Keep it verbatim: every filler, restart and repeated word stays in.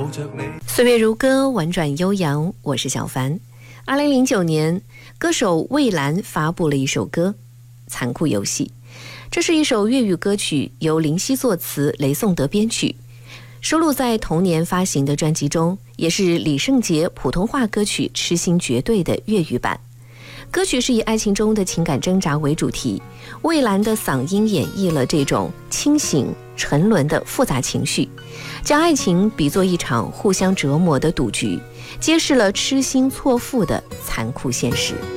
岁月如歌，婉转悠扬，我是小凡。二零零九年，歌手蔚蓝发布了一首歌《残酷游戏》，这是一首粤语歌曲，由林夕作词，雷颂德编曲，收录在同年发行的专辑中，也是李圣杰普通话歌曲《痴心绝对》的粤语版。歌曲是以爱情中的情感挣扎为主题，蔚蓝的嗓音演绎了这种清醒沉沦的复杂情绪，将爱情比作一场互相折磨的赌局，揭示了痴心错付的残酷现实。